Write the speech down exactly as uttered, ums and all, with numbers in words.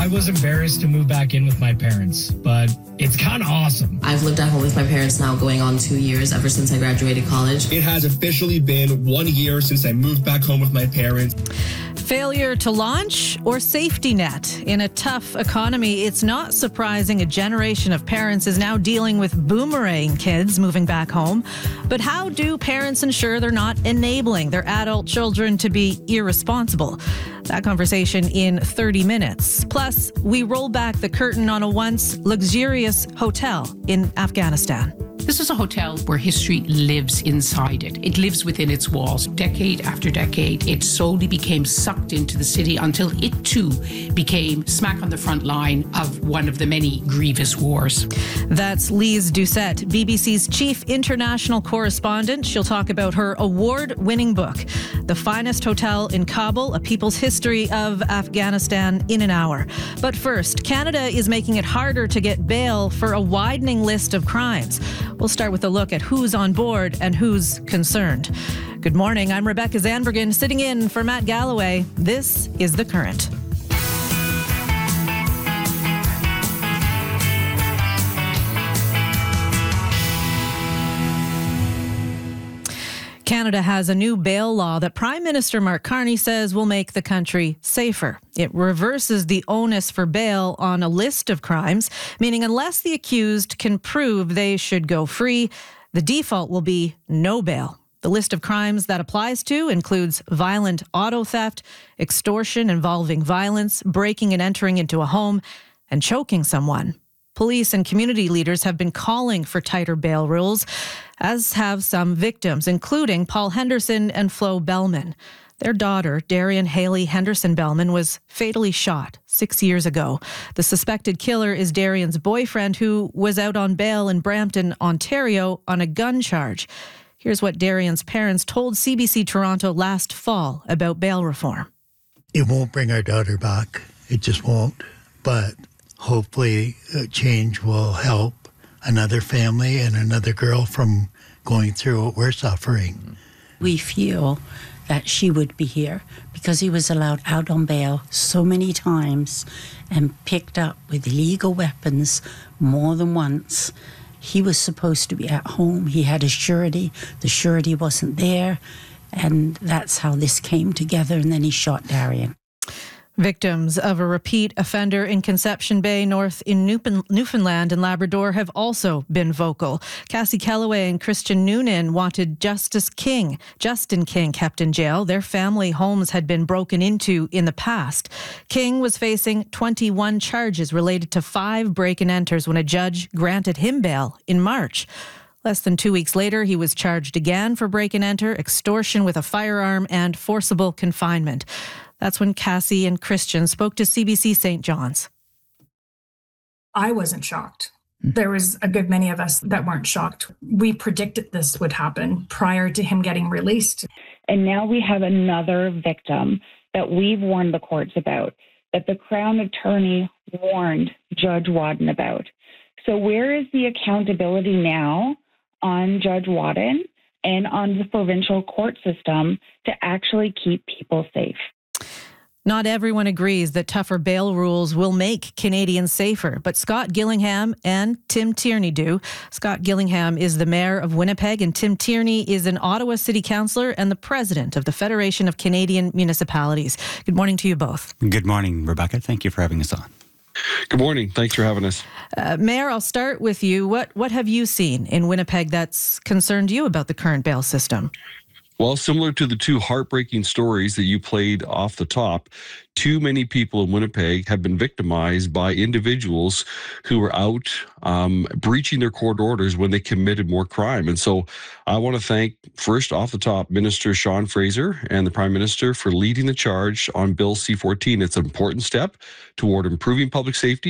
I was embarrassed to move back in with my parents, but it's kind of awesome. I've lived at home with my parents now going on two years ever since I graduated college. It has officially been one year since I moved back home with my parents. Failure to launch or safety net? In a tough economy, it's not surprising a generation of parents is now dealing with boomerang kids moving back home. But how do parents ensure they're not enabling their adult children to be irresponsible? That conversation in thirty minutes. Plus, we roll back the curtain on a once luxurious hotel in Afghanistan. This is a hotel where history lives inside it. It lives within its walls. Decade after decade, it slowly became sucked into the city until it too became smack on the front line of one of the many grievous wars. That's Lise Doucette, B B C's chief international correspondent. She'll talk about her award-winning book, The Finest Hotel in Kabul, A People's History of Afghanistan, in an hour. But first, Canada is making it harder to get bail for a widening list of crimes. We'll start with a look at who's on board and who's concerned. Good morning. I'm Rebecca Zandbergen, sitting in for Matt Galloway. This is The Current. Canada has a new bail law that Prime Minister Mark Carney says will make the country safer. It reverses the onus for bail on a list of crimes, meaning unless the accused can prove they should go free, the default will be no bail. The list of crimes that applies to includes violent auto theft, extortion involving violence, breaking and entering into a home, and choking someone. Police and community leaders have been calling for tighter bail rules, as have some victims, including Paul Henderson and Flo Bellman. Their daughter, Darian Haley Henderson Bellman, was fatally shot six years ago. The suspected killer is Darian's boyfriend, who was out on bail in Brampton, Ontario, on a gun charge. Here's what Darian's parents told C B C Toronto last fall about bail reform. It won't bring our daughter back. It just won't. But hopefully uh, change will help another family and another girl from going through what we're suffering. We feel that she would be here because he was allowed out on bail so many times and picked up with illegal weapons more than once. He was supposed to be at home. He had a surety. The surety wasn't there. And that's how this came together. And then he shot Darian. Victims of a repeat offender in Conception Bay North in Newfoundland and Labrador have also been vocal. Cassie Kellaway and Christian Noonan wanted Justice King, Justin King, kept in jail. Their family homes had been broken into in the past. King was facing twenty-one charges related to five break-and-enters when a judge granted him bail in March. Less than two weeks later, he was charged again for break-and-enter, extortion with a firearm, and forcible confinement. That's when Cassie and Christian spoke to C B C Saint John's. I wasn't shocked. There was a good many of us that weren't shocked. We predicted this would happen prior to him getting released. And now we have another victim that we've warned the courts about, that the Crown Attorney warned Judge Wadden about. So where is the accountability now on Judge Wadden and on the provincial court system to actually keep people safe? Not everyone agrees that tougher bail rules will make Canadians safer, but Scott Gillingham and Tim Tierney do. Scott Gillingham is the mayor of Winnipeg, and Tim Tierney is an Ottawa City Councillor and the president of the Federation of Canadian Municipalities. Good morning to you both. Good morning, Rebecca. Thank you for having us on. Good morning. Thanks for having us. Uh, Mayor, I'll start with you. What, what have you seen in Winnipeg that's concerned you about the current bail system? Well, similar to the two heartbreaking stories that you played off the top, too many people in Winnipeg have been victimized by individuals who were out um, breaching their court orders when they committed more crime. And so I want to thank, first off the top, Minister Sean Fraser and the Prime Minister for leading the charge on Bill C fourteen. It's an important step toward improving public safety